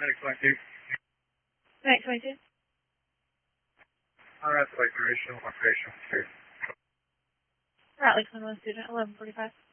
Medic 22. Medic 22. That's like duration, location, 2. Ratley 21 student, 1145.